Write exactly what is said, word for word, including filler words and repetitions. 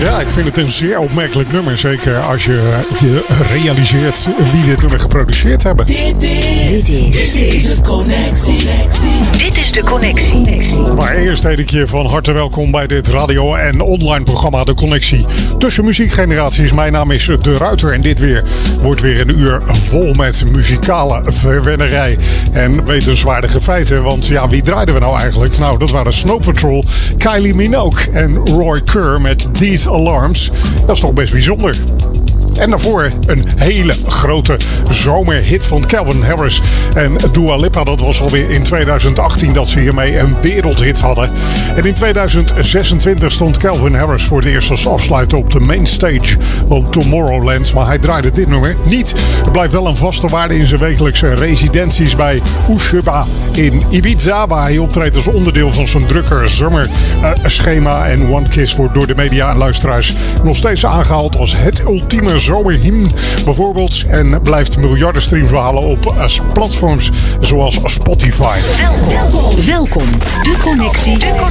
Ja, ik vind het een zeer opmerkelijk nummer. Zeker als je je realiseert wie dit nummer geproduceerd hebben. Dit is, dit is, dit is de connectie. Dit is de connectie. Maar eerst heet ik je van harte welkom bij dit radio- en online programma De Connectie. Tussen muziekgeneraties. Mijn naam is De Ruiter en dit weer wordt weer een uur vol met muzikale verwennerij en wetenswaardige feiten. Want ja, wie draaiden we nou eigenlijk? Nou, dat waren Snow Patrol, Kylie Minogue en Roy Kerr met These Alarms. Dat is toch best bijzonder. En daarvoor een hele grote zomerhit van Calvin Harris en Dua Lipa. Dat was alweer in tweeduizend achttien dat ze hiermee een wereldhit hadden. En in tweeduizend zesentwintig stond Calvin Harris voor het eerst als afsluiter op de main stage van Tomorrowland. Maar hij draaide dit nummer niet. Er blijft wel een vaste waarde in zijn wekelijkse residenties bij Usheba in Ibiza, waar hij optreedt als onderdeel van zijn drukke zomerschema. En One Kiss wordt door de media en luisteraars nog steeds aangehaald als het ultieme zomerhymn bijvoorbeeld. En blijft miljarden streams behalen op platforms zoals Spotify. Welkom. Welkom. De Connectie.